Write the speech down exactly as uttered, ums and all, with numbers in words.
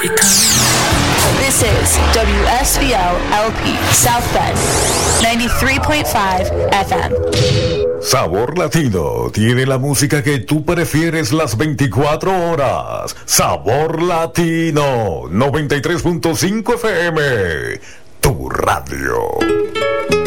This is W S V O L P South Bend ninety-three point five F M. Sabor Latino tiene la música que tú prefieres las veinticuatro horas. Sabor Latino noventa y tres punto cinco F M, tu radio.